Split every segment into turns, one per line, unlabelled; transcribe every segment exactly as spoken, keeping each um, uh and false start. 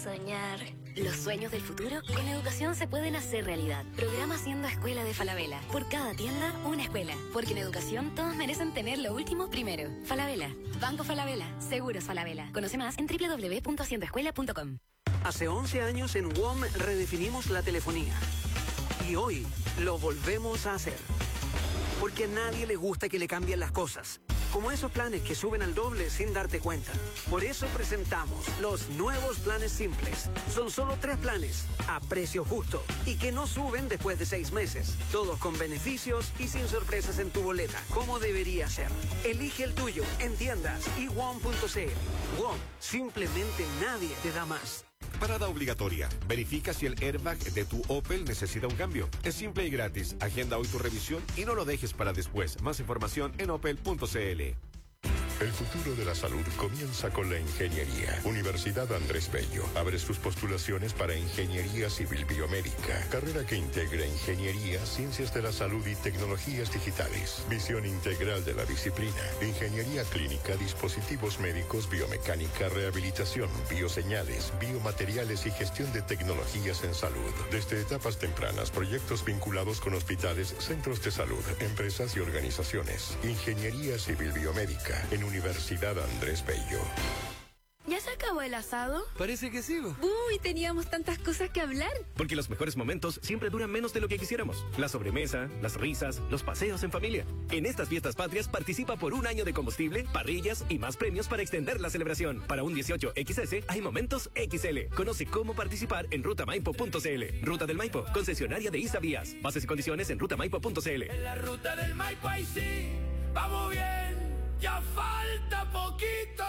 soñar. Los sueños del futuro con educación se pueden hacer realidad. Programa Siendo Escuela de Falabella. Por cada tienda, una escuela. Porque en educación todos merecen tener lo último primero. Falabella. Banco Falabella. Seguros Falabella. Conoce más en doble u doble u doble u punto siendo escuela punto com.
Hace once años en W O M redefinimos la telefonía. Y hoy lo volvemos a hacer. Porque a nadie le gusta que le cambien las cosas. Como esos planes que suben al doble sin darte cuenta. Por eso presentamos los nuevos planes simples. Son solo tres planes, a precio justo, y que no suben después de seis meses. Todos con beneficios y sin sorpresas en tu boleta, como debería ser. Elige el tuyo en tiendas y W O M punto c l. W O M, simplemente nadie te da más.
Parada obligatoria. Verifica si el airbag de tu Opel necesita un cambio. Es simple y gratis. Agenda hoy tu revisión y no lo dejes para después. Más información en opel punto c l.
El futuro de la salud comienza con la ingeniería. Universidad Andrés Bello abre sus postulaciones para Ingeniería Civil Biomédica, carrera que integra ingeniería, ciencias de la salud y tecnologías digitales. Visión integral de la disciplina. Ingeniería clínica, dispositivos médicos, biomecánica, rehabilitación, bioseñales, biomateriales y gestión de tecnologías en salud. Desde etapas tempranas, proyectos vinculados con hospitales, centros de salud, empresas y organizaciones. Ingeniería Civil Biomédica en Universidad Andrés Bello.
¿Ya se acabó el asado?
Parece que sí.
Uy, teníamos tantas cosas que hablar.
Porque los mejores momentos siempre duran menos de lo que quisiéramos. La sobremesa, las risas, los paseos en familia. En estas fiestas patrias participa por un año de combustible, parrillas y más premios para extender la celebración. Para un dieciocho equis ese hay momentos equis ele. Conoce cómo participar en ruta maipo punto c l. Ruta del Maipo, concesionaria de ISA Vías. Bases y condiciones en ruta maipo punto c l.
En la ruta del Maipo ahí sí, vamos bien, ya falta poquito.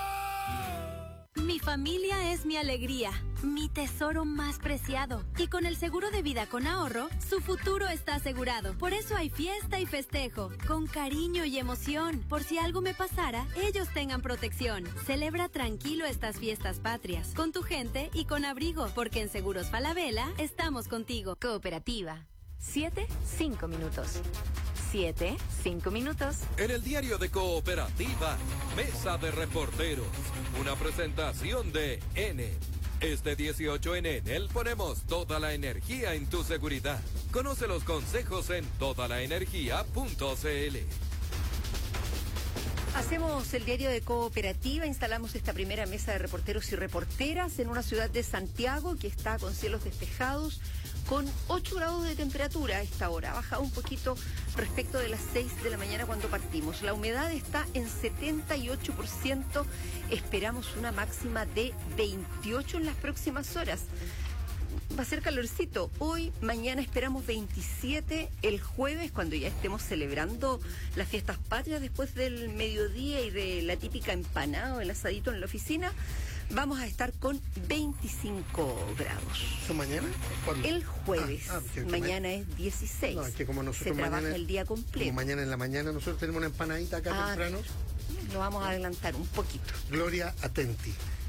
Mi familia es mi alegría, mi tesoro más preciado. Y con el seguro de vida con ahorro, su futuro está asegurado. Por eso hay fiesta y festejo, con cariño y emoción. Por si algo me pasara, ellos tengan protección. Celebra tranquilo estas fiestas patrias, con tu gente y con abrigo, porque en Seguros Falabella estamos contigo.
Cooperativa. Siete, cinco minutos. Siete, cinco minutos.
En el diario de Cooperativa, Mesa de Reporteros, una presentación de Enel. Este dieciocho en Enel ponemos toda la energía en tu seguridad. Conoce los consejos en toda la energía punto c l.
Hacemos el diario de Cooperativa, instalamos esta primera mesa de reporteros y reporteras en una ciudad de Santiago que está con cielos despejados, con ocho grados de temperatura a esta hora. Ha bajado un poquito respecto de las seis de la mañana cuando partimos. La humedad está en setenta y ocho por ciento. Esperamos una máxima de veintiocho en las próximas horas. Va a ser calorcito. Hoy, mañana esperamos veintisiete. El jueves, cuando ya estemos celebrando las fiestas patrias después del mediodía y de la típica empanada o el asadito en la oficina, vamos a estar con veinticinco grados.
¿Son mañana? ¿Cuándo?
El jueves. Ah, ah, que, que
mañana
es dieciséis.
No, es que como nosotros
se trabaja
mañana,
el día completo.
Como mañana en la mañana nosotros tenemos una empanadita acá ah, temprano.
Lo vamos a adelantar un poquito.
Gloria atenti.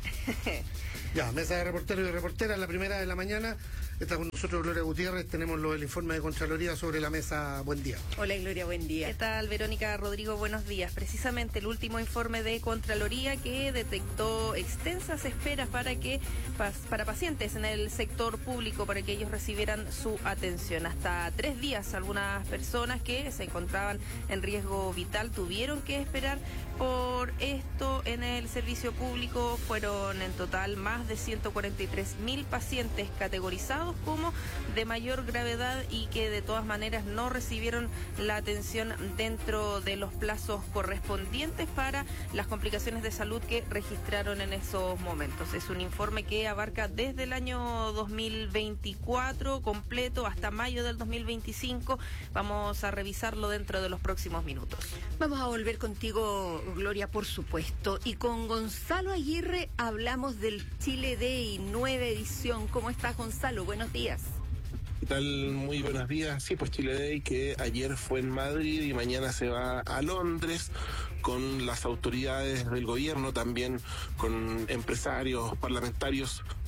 Ya, mesa de reporteros y reporteras, la primera de la mañana. Está con nosotros Gloria Gutiérrez, tenemos lo del informe de Contraloría sobre la mesa. Buen día.
Hola Gloria, buen día.
¿Qué tal, Verónica? Rodrigo, buenos días. Precisamente el último informe de Contraloría que detectó extensas esperas para que para pacientes en el sector público, para que ellos recibieran su atención. Hasta tres días algunas personas que se encontraban en riesgo vital tuvieron que esperar por esto en el servicio público. Fueron en total más de ciento cuarenta y tres mil pacientes categorizados como de mayor gravedad y que de todas maneras no recibieron la atención dentro de los plazos correspondientes para las complicaciones de salud que registraron en esos momentos. Es un informe que abarca desde el año dos mil veinticuatro completo hasta mayo del dos mil veinticinco. Vamos a revisarlo dentro de los próximos minutos.
Vamos a volver contigo, Gloria, por supuesto. Y con Gonzalo Aguirre hablamos del Chile Day, nueva edición. ¿Cómo estás, Gonzalo? Buenos días.
¿Qué tal? Muy buenos días. Sí, pues Chile Day, que ayer fue en Madrid y mañana se va a Londres con las autoridades del gobierno, también con empresarios, parlamentarios,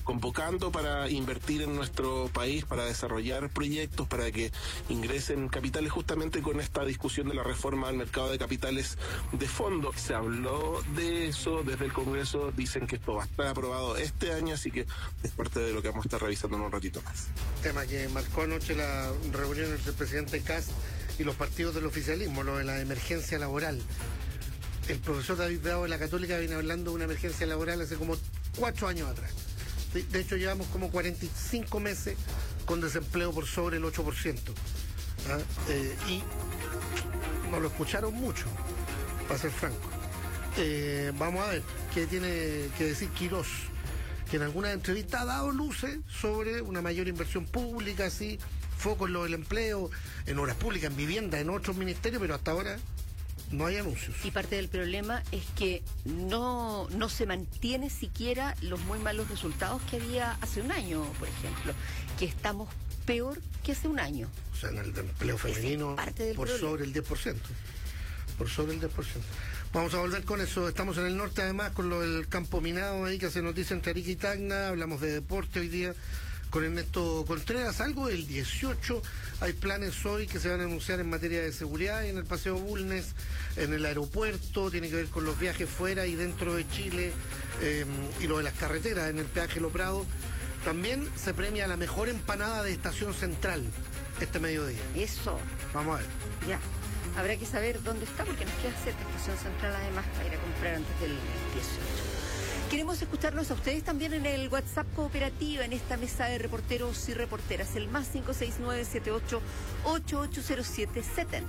convocando para invertir en nuestro país, para desarrollar proyectos, para que ingresen capitales, justamente con esta discusión de la reforma al mercado de capitales de fondo. Se habló de eso desde el Congreso, dicen que esto va a estar aprobado este año, así que es parte de lo que vamos a estar revisando en un ratito más.
Tema que marcó anoche la reunión entre el presidente Kast y los partidos del oficialismo, lo de la emergencia laboral. El profesor David Bravo de la Católica viene hablando de una emergencia laboral hace como cuatro años atrás. De hecho, llevamos como cuarenta y cinco meses con desempleo por sobre el ocho por ciento. ¿Ah? Eh, y no lo escucharon mucho, para ser franco. Eh, vamos a ver qué tiene que decir Quirós, que en algunas entrevistas ha dado luces sobre una mayor inversión pública, así, foco en lo del empleo, en obras públicas, en vivienda, en otros ministerios, pero hasta ahora no hay anuncios.
Y parte del problema es que no, no se mantiene siquiera los muy malos resultados que había hace un año, por ejemplo, que estamos peor que hace un año.
O sea, en el empleo femenino por problema. sobre el diez por ciento. Por sobre el diez por ciento. Vamos a volver con eso. Estamos en el norte, además, con lo del campo minado ahí que hace noticia entre Arica y Tacna. Hablamos de deporte hoy día con Ernesto Contreras. Algo del dieciocho. Hay planes hoy que se van a anunciar en materia de seguridad en el Paseo Bulnes, en el aeropuerto. Tiene que ver con los viajes fuera y dentro de Chile, eh, y lo de las carreteras en el peaje Lo Prado. También se premia la mejor empanada de Estación Central este mediodía.
Eso.
Vamos a ver.
Ya. Habrá que saber dónde está, porque nos queda cerca Estación Central, además, para ir a comprar antes del dieciocho. Queremos escucharlos a ustedes también en el WhatsApp Cooperativa, en esta mesa de reporteros y reporteras, el más cinco seis nueve siete ocho ocho ocho cero siete siete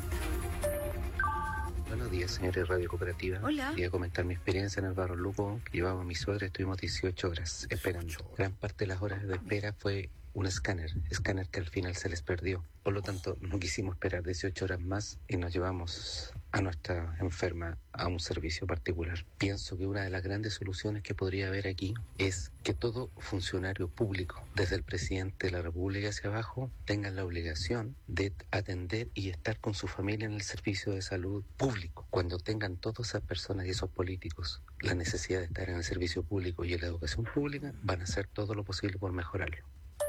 cero.
Buenos días, señores de Radio Cooperativa.
Hola.
Quería comentar mi experiencia en el Barro Luco, que llevaba a mi suegra. Estuvimos dieciocho horas esperando. Gran parte de las horas de espera fue un escáner, escáner que al final se les perdió. Por lo tanto, no quisimos esperar dieciocho horas más y nos llevamos a nuestra enferma a un servicio particular. Pienso que una de las grandes soluciones que podría haber aquí es que todo funcionario público, desde el presidente de la República hacia abajo, tengan la obligación de atender y estar con su familia en el servicio de salud público. Cuando tengan todas esas personas y esos políticos la necesidad de estar en el servicio público y en la educación pública, van a hacer todo lo posible por mejorarlo.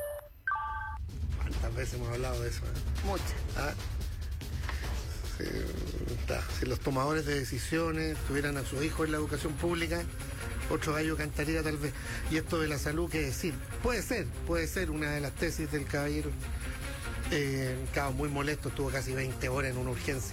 ¿Cuántas veces hemos hablado de eso? ¿eh?
Muchas.
Ah, si, ta, si los tomadores de decisiones tuvieran a sus hijos en la educación pública, otro gallo cantaría tal vez. Y esto de la salud, ¿qué decir? Puede ser, puede ser una de las tesis del caballero. Eh, claro, muy molesto, estuvo casi veinte horas en una urgencia.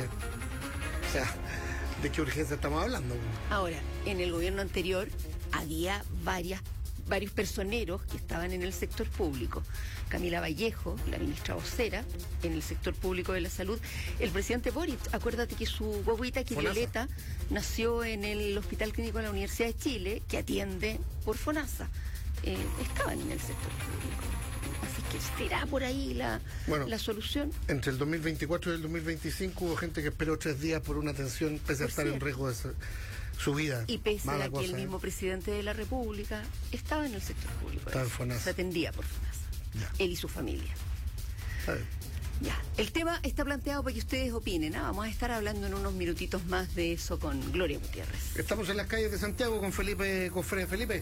O sea, ¿de qué urgencia estamos hablando?
Ahora, en el gobierno anterior había varias varios personeros que estaban en el sector público. Camila Vallejo, la ministra vocera, en el sector público de la salud. El presidente Boric, acuérdate que su guaguita, que Violeta, nació en el Hospital Clínico de la Universidad de Chile, que atiende por FONASA. Eh, estaban en el sector público. Así que será por ahí la, bueno, la solución.
Entre el dos mil veinticuatro y el dos mil veinticinco hubo gente que esperó tres días por una atención pese a estar en riesgo de ser su vida.
Y pese a que
cosa,
el mismo
¿eh?
presidente de la República estaba en el sector público.
Estaba en FONASA.
Se atendía por FONASA. Ya. Él y su familia.
¿Sabe?
Ya. El tema está planteado para que ustedes opinen. ¿ah? Vamos a estar hablando en unos minutitos más de eso con Gloria Gutiérrez.
Estamos en las calles de Santiago con Felipe Cofré. Felipe.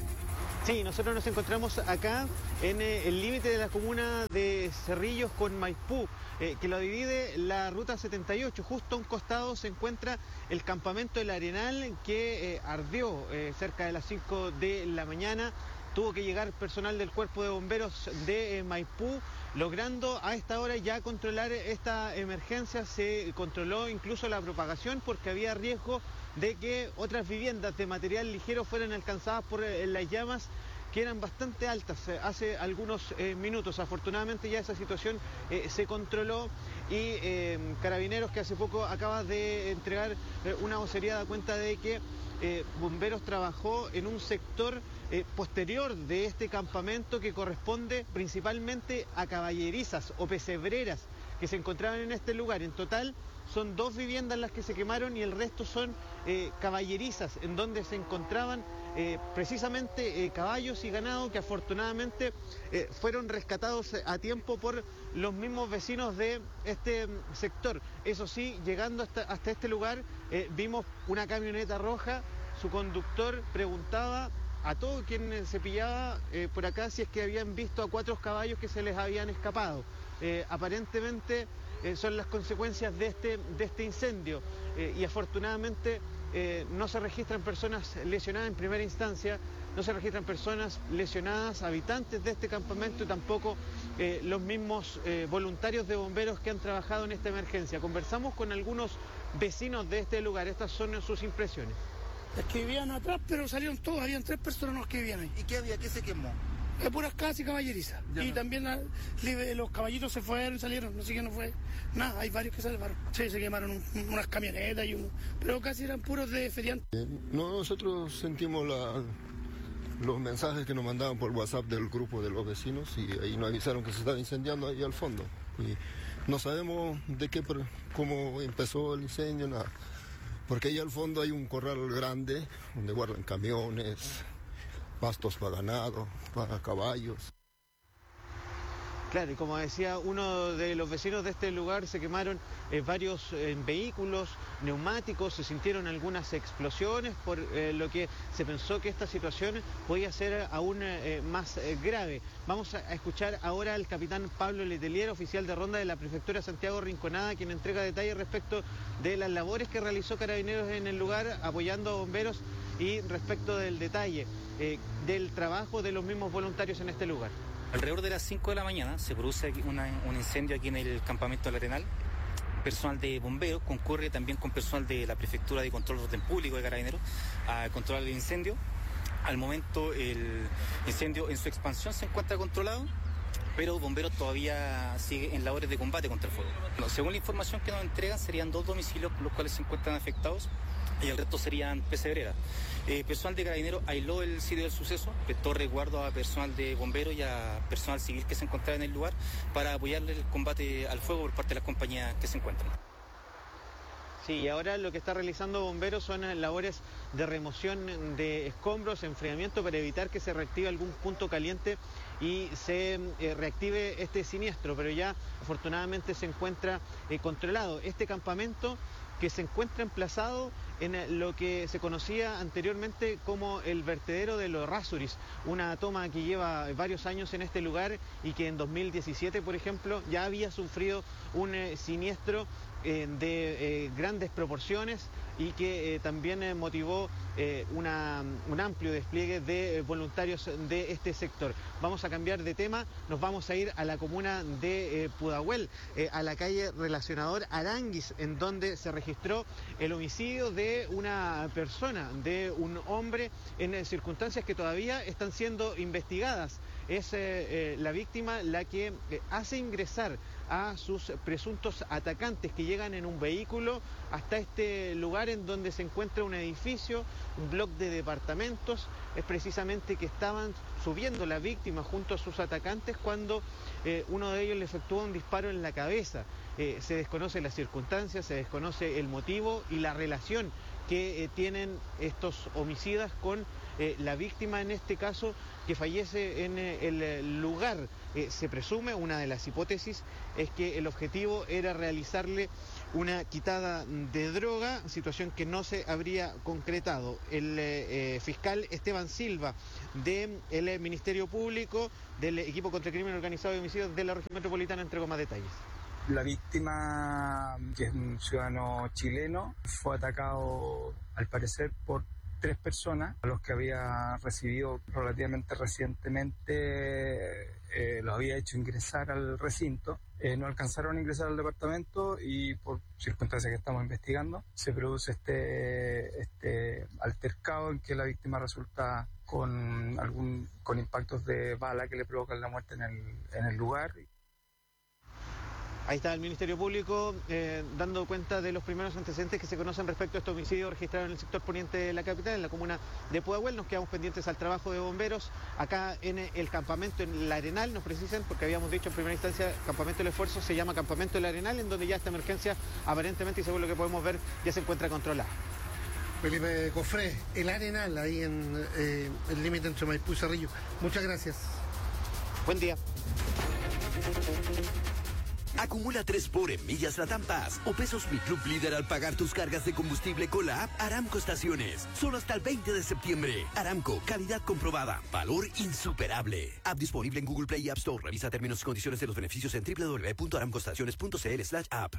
Sí, nosotros nos encontramos acá en eh, el límite de la comuna de Cerrillos con Maipú, eh, que lo divide la ruta setenta y ocho. Justo a un costado se encuentra el campamento del Arenal, que eh, ardió eh, cerca de las cinco de la mañana. Tuvo que llegar personal del Cuerpo de Bomberos de eh, Maipú, logrando a esta hora ya controlar esta emergencia. Se controló incluso la propagación porque había riesgo de que otras viviendas de material ligero fueran alcanzadas por eh, las llamas, que eran bastante altas eh, hace algunos eh, minutos. Afortunadamente ya esa situación eh, se controló y eh, Carabineros, que hace poco acaba de entregar eh, una vocería, da cuenta de que eh, Bomberos trabajó en un sector eh, posterior de este campamento que corresponde principalmente a caballerizas o pesebreras que se encontraban en este lugar. En total son dos viviendas las que se quemaron y el resto son eh, caballerizas, en donde se encontraban eh, precisamente eh, caballos y ganado que afortunadamente eh, fueron rescatados a tiempo por los mismos vecinos de este sector. Eso sí, llegando hasta, hasta este lugar, eh, vimos una camioneta roja. Su conductor preguntaba a todo quien se pillaba eh, por acá si es que habían visto a cuatro caballos que se les habían escapado. Eh, aparentemente eh, son las consecuencias de este, de este incendio eh, y afortunadamente eh, no se registran personas lesionadas en primera instancia, no se registran personas lesionadas, habitantes de este campamento y tampoco eh, los mismos eh, voluntarios de bomberos que han trabajado en esta emergencia. Conversamos con algunos vecinos de este lugar, estas son sus impresiones.
Es que vivían atrás, pero salieron todos, habían tres personas que vivían ahí.
¿Y qué había? ¿Qué se quemó?
De puras casas y caballerizas. Y no. también la, los caballitos se fueron y salieron, no sé qué no fue. Nada, hay varios que se salvaron. Sí, se quemaron un, unas camionetas y uno, pero casi eran puros de feriantes.
No, nosotros sentimos la, los mensajes que nos mandaban por WhatsApp del grupo de los vecinos y ahí nos avisaron que se estaba incendiando ahí al fondo. Y no sabemos de qué, cómo empezó el incendio, nada. Porque ahí al fondo hay un corral grande donde guardan camiones, pastos para ganado, para caballos.
Claro, y como decía uno de los vecinos de este lugar, se quemaron eh, varios eh, vehículos, neumáticos, se sintieron algunas explosiones, por eh, lo que se pensó que esta situación podía ser aún eh, más eh, grave. Vamos a, a escuchar ahora al capitán Pablo Letelier, oficial de ronda de la Prefectura Santiago Rinconada, quien entrega detalles respecto de las labores que realizó Carabineros en el lugar, apoyando a bomberos y respecto del detalle eh, del trabajo de los mismos voluntarios en este lugar.
Alrededor de las cinco de la mañana se produce una, un incendio aquí en el campamento del Arenal. Personal de bomberos concurre también con personal de la Prefectura de Control de Orden Público de Carabineros a controlar el incendio. Al momento el incendio en su expansión se encuentra controlado, pero bomberos todavía sigue en labores de combate contra el fuego. Bueno, según la información que nos entregan, serían dos domicilios los cuales se encuentran afectados y el resto serían pesebreras. Eh, personal de Carabineros aisló el sitio del suceso, prestó resguardo a personal de bomberos y a personal civil que se encontraba en el lugar para apoyarle el combate al fuego por parte de las compañías que se encuentran.
Sí, y ahora lo que está realizando bomberos son labores de remoción de escombros, enfriamiento para evitar que se reactive algún punto caliente y se eh, reactive este siniestro, pero ya afortunadamente se encuentra eh, controlado. Este campamento que se encuentra emplazado en lo que se conocía anteriormente como el vertedero de los Rasuris, una toma que lleva varios años en este lugar y que en dos mil diecisiete, por ejemplo, ya había sufrido un eh, siniestro eh, de eh, grandes proporciones y que eh, también eh, motivó eh, una, un amplio despliegue de eh, voluntarios de este sector. Vamos a cambiar de tema, nos vamos a ir a la comuna de eh, Pudahuel, eh, a la calle Relacionador Aranguis, en donde se registró el homicidio de una persona, de un hombre, en eh, circunstancias que todavía están siendo investigadas. Es eh, eh, la víctima la que eh, hace ingresar a sus presuntos atacantes que llegan en un vehículo hasta este lugar en donde se encuentra un edificio, un bloque de departamentos. Es precisamente que estaban subiendo la víctima junto a sus atacantes cuando eh, uno de ellos le efectuó un disparo en la cabeza. Eh, se desconoce las circunstancias, se desconoce el motivo y la relación que eh, tienen estos homicidas con eh, la víctima, en este caso, que fallece en eh, el lugar. Eh, se presume, una de las hipótesis es que el objetivo era realizarle una quitada de droga, situación que no se habría concretado. El eh, fiscal Esteban Silva del de Ministerio Público, del equipo contra el crimen organizado y homicidios de la región metropolitana, entregó más detalles.
La víctima, que es un ciudadano chileno, fue atacado al parecer por tres personas, a los que había recibido relativamente recientemente, eh, los había hecho ingresar al recinto. Eh, no alcanzaron a ingresar al departamento y por circunstancias que estamos investigando se produce este, este altercado en que la víctima resulta con, algún, con impactos de bala que le provocan la muerte en el, en el lugar.
Ahí está el Ministerio Público eh, dando cuenta de los primeros antecedentes que se conocen respecto a este homicidio registrado en el sector poniente de la capital, en la comuna de Pudahuel. Nos quedamos pendientes al trabajo de bomberos acá en el campamento en el Arenal, nos precisan, porque habíamos dicho en primera instancia campamento del esfuerzo, se llama campamento del Arenal, en donde ya esta emergencia aparentemente, y según lo que podemos ver, ya se encuentra controlada.
Felipe Cofré, el Arenal, ahí en eh, el límite entre Maipú y Cerrillo. Muchas gracias.
Buen día.
Acumula tres por en millas Latam Pass o pesos Mi Club Líder al pagar tus cargas de combustible con la app Aramco Estaciones. Solo hasta el veinte de septiembre. Aramco, calidad comprobada, valor insuperable. App disponible en Google Play y App Store. Revisa términos y condiciones de los beneficios en doble u doble u doble u punto aramcoestaciones punto c l slash app.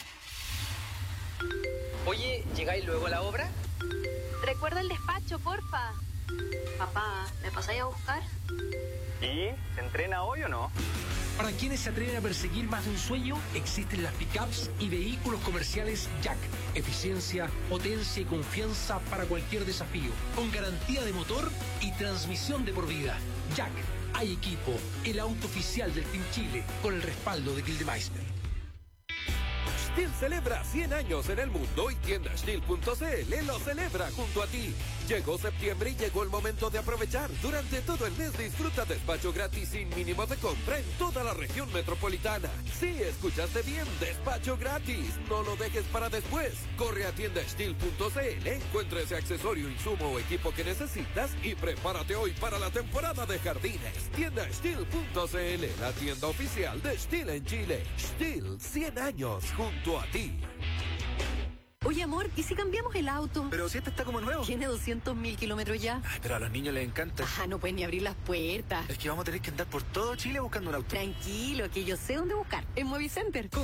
Oye, ¿llegáis luego a la obra?
Recuerda el despacho, porfa. Papá, ¿me pasáis a buscar?
¿Y se entrena hoy o no?
Para quienes se atreven a perseguir más de un sueño, existen las pickups y vehículos comerciales Jack. Eficiencia, potencia y confianza para cualquier desafío. Con garantía de motor y transmisión de por vida. Jack, hay equipo, el auto oficial del Team Chile, con el respaldo de Gildemeister.
Stihl celebra cien años en el mundo y tienda Stihl punto c l lo celebra junto a ti. Llegó septiembre y llegó el momento de aprovechar. Durante todo el mes disfruta despacho gratis sin mínimo de compra en toda la región metropolitana. Sí, escuchaste bien, despacho gratis. No lo dejes para después. Corre a tienda Stihl punto c l, encuentra ese accesorio, insumo o equipo que necesitas y prepárate hoy para la temporada de jardines. Tienda Stihl punto c l, la tienda oficial de Stihl en Chile. Stihl, cien años junto a ti.
Oye, amor, ¿y si cambiamos el auto?
Pero si este está como nuevo.
Tiene doscientos mil kilómetros ya.
Ay, pero a los niños les encanta.
Ah, no pueden ni abrir las puertas.
Es que vamos a tener que andar por todo Chile buscando un auto.
Tranquilo, que yo sé dónde buscar. En Movicenter.
Con